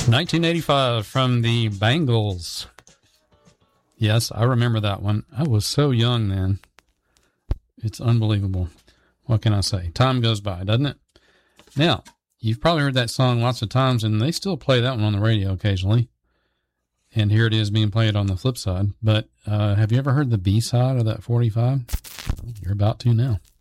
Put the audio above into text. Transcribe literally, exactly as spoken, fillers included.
nineteen eighty-five from the Bangles. Yes, I remember that one. I was so young then. It's unbelievable. What can I say? Time goes by, doesn't it? Now, you've probably heard that song lots of times, and they still play that one on the radio occasionally. And here it is being played on the flip side. But uh, have you ever heard the B-side of that forty-five? You're about to now.